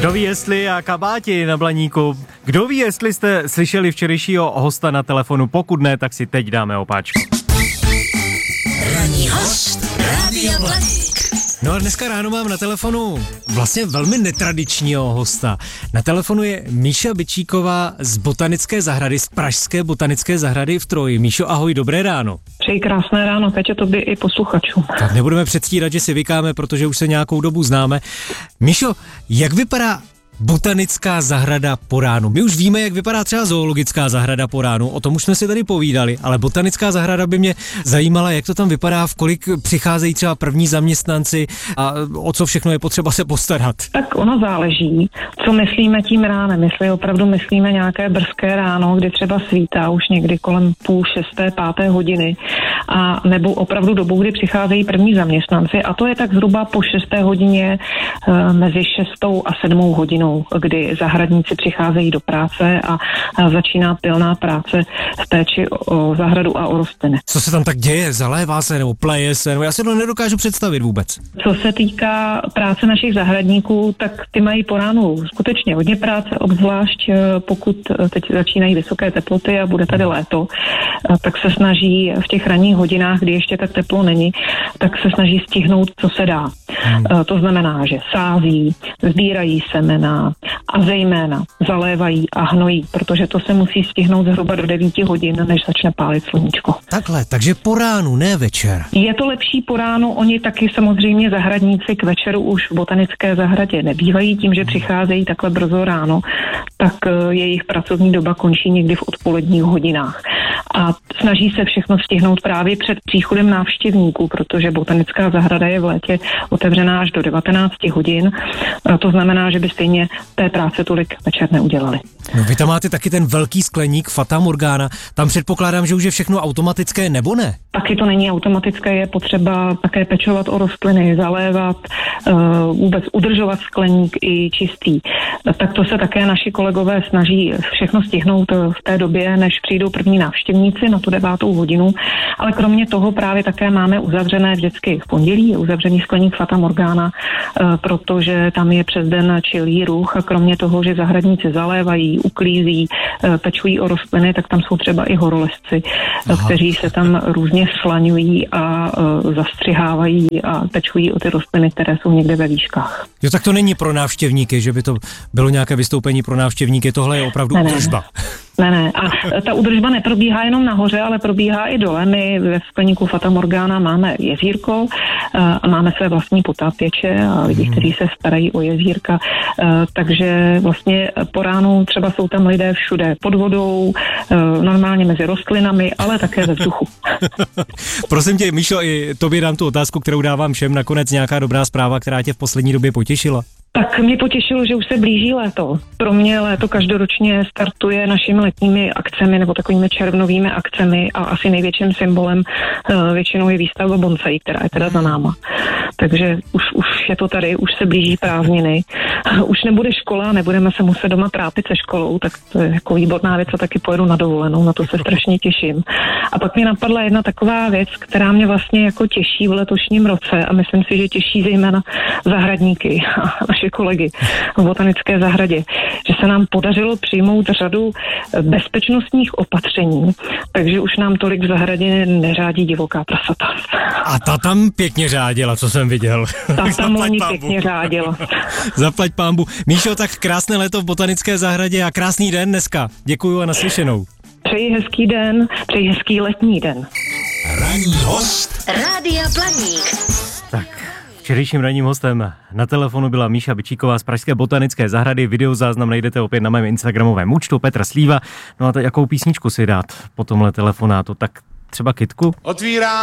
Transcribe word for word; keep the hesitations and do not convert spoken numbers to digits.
Kdo ví, jestli a kabáti na Blaníku. Kdo ví, jestli jste slyšeli včerejšího hosta na telefonu, pokud ne, tak si teď dáme opáčku. Ranní host Rádia Blaník. No a dneska ráno mám na telefonu vlastně velmi netradičního hosta. Na telefonu je Míša Bičíková z Botanické zahrady, z Pražské botanické zahrady v Troji. Míšo, ahoj, dobré ráno. Přeji krásné ráno, Peťo, tobě i posluchačům. Tak nebudeme předstírat, že si vykáme, protože už se nějakou dobu známe. Míšo, jak vypadá Botanická zahrada po ránu? My už víme, jak vypadá třeba zoologická zahrada po ránu, o tom už jsme si tady povídali, ale botanická zahrada by mě zajímala, jak to tam vypadá, v kolik přicházejí třeba první zaměstnanci a o co všechno je potřeba se postarat. Tak ono záleží, co myslíme tím ránem, jestli opravdu myslíme nějaké brzké ráno, kdy třeba svítá už někdy kolem půl šesté, páté hodiny, a nebo opravdu dobu, kdy přicházejí první zaměstnanci, a to je tak zhruba po šesté hodině e, mezi šestou a sedmou hodinou, kdy zahradníci přicházejí do práce a, a začíná pilná práce v péči o zahradu a o rostliny. Co se tam tak děje? Zalévá se nebo pleje se? Nebo já si to nedokážu představit vůbec. Co se týká práce našich zahradníků, tak ty mají po ránu skutečně hodně práce, obzvlášť pokud teď začínají vysoké teploty a bude tady léto, tak se snaží v těch ranních hodinách, kdy ještě tak teplo není, tak se snaží stihnout, co se dá. Hmm. To znamená, že sází, sbírají semena a zejména zalévají a hnojí, protože to se musí stihnout zhruba do devíti hodin, než začne pálit sluníčko. Takhle, takže po ránu, ne večer. Je to lepší po ránu, oni taky samozřejmě zahradníci k večeru už v botanické zahradě nebývají, tím, že přicházejí takhle brzo ráno, tak jejich pracovní doba končí někdy v odpoledních hodinách. A snaží se všechno stihnout právě před příchodem návštěvníků, protože botanická zahrada je v létě otevřená až do devatenácti hodin. A to znamená, že by stejně té práce tolik večer neudělali. No, vy tam máte taky ten velký skleník Fata Morgana. Tam předpokládám, že už je všechno automatické, nebo ne? Taky to není automatické, je potřeba také pečovat o rostliny, zalévat, vůbec udržovat skleník i čistý. Tak to se také naši kolegové snaží všechno stihnout v té době, než přijdou první návštěvníci na tu devátou hodinu. Ale kromě toho právě také máme uzavřené vždycky v pondělí, je uzavřený skleník Fata Morgana, protože tam je přes den čilý ruch, a kromě toho, že zahradníci zalévají, uklízí, pečují o rostliny, tak tam jsou třeba i horolezci, Aha. kteří se tam různě slaňují a uh, zastřihávají a pečují o ty rostliny, které jsou někde ve výškách. Jo, tak to není pro návštěvníky, že by to bylo nějaké vystoupení pro návštěvníky, tohle je opravdu údržba. Ne, ne. A ta údržba neprobíhá jenom nahoře, ale probíhá i dole. My ve skleníku Fata Morgana máme jezírko a máme své vlastní potápěče a lidi, kteří se starají o jezírka. Takže vlastně po ránu třeba jsou tam lidé všude pod vodou, normálně mezi rostlinami, ale také ve vzduchu. Prosím tě, Míšo, i tobě dám tu otázku, kterou dávám všem. Nakonec nějaká dobrá zpráva, která tě v poslední době potěšila? Tak mě potěšilo, že už se blíží léto. Pro mě léto každoročně startuje našimi letními akcemi nebo takovými červnovými akcemi a asi největším symbolem uh, většinou je výstavba bonsaí, která je teda za náma. Takže už, už je to tady, už se blíží prázdniny. Už nebude škola, nebudeme se muset doma trápit se školou, tak to je jako výborná věc a taky pojedu na dovolenou, na to se strašně těším. A pak mě napadla jedna taková věc, která mě vlastně jako těší v letošním roce a myslím si, že těší zejména zahradníky a naše kolegy v botanické zahradě, že se nám podařilo přijmout řadu bezpečnostních opatření, takže už nám tolik v zahradě neřádí divoká prasata. A ta tam pěkně řádila, co jsem viděl. Ta tam loni pěkně řádila. Zaplať pánbu. Míšo, tak krásné léto v botanické zahradě a krásný den dneska. Děkuju a naslyšenou. Přeji hezký den, přeji hezký letní den. Ranní host Rádia Blaník. Tak, včerejším ranním hostem na telefonu byla Míša Bičíková z Pražské botanické zahrady. Videozáznam najdete opět na mém instagramovém účtu Petr Slíva. No a to jakou písničku si dát po tomhle telefonátu? Tak třeba Kytku? Otvírá